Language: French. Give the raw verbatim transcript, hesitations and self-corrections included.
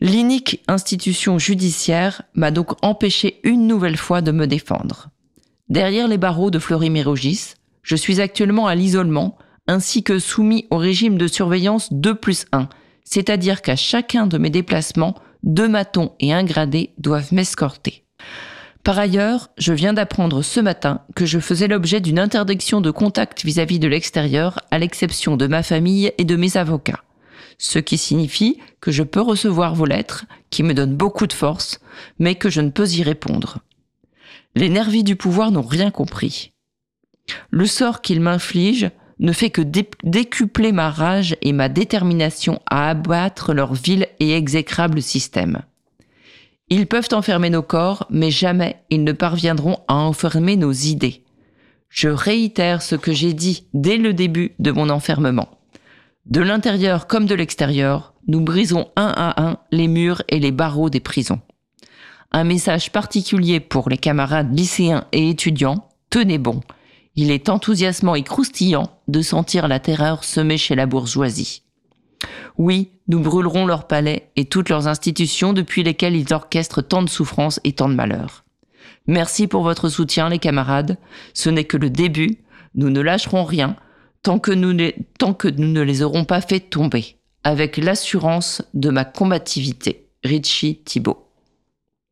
L'inique institution judiciaire m'a donc empêché une nouvelle fois de me défendre. Derrière les barreaux de Fleury-Mérogis, je suis actuellement à l'isolement, ainsi que soumis au régime de surveillance deux plus un, c'est-à-dire qu'à chacun de mes déplacements, deux matons et un gradé doivent m'escorter. Par ailleurs, je viens d'apprendre ce matin que je faisais l'objet d'une interdiction de contact vis-à-vis de l'extérieur, à l'exception de ma famille et de mes avocats. Ce qui signifie que je peux recevoir vos lettres, qui me donnent beaucoup de force, mais que je ne peux y répondre. Les nervis du pouvoir n'ont rien compris. Le sort qu'ils m'infligent ne fait que dé- décupler ma rage et ma détermination à abattre leur vil et exécrable système. Ils peuvent enfermer nos corps, mais jamais ils ne parviendront à enfermer nos idées. Je réitère ce que j'ai dit dès le début de mon enfermement. De l'intérieur comme de l'extérieur, nous briserons un à un les murs et les barreaux des prisons. Un message particulier pour les camarades lycéens et étudiants, tenez bon. Il est enthousiasmant et croustillant de sentir la terreur semée chez la bourgeoisie. Oui, nous brûlerons leurs palais et toutes leurs institutions depuis lesquelles ils orchestrent tant de souffrances et tant de malheurs. Merci pour votre soutien, les camarades. Ce n'est que le début. Nous ne lâcherons rien tant que nous, les, tant que nous ne les aurons pas fait tomber. Avec l'assurance de ma combativité. Richie Thibault.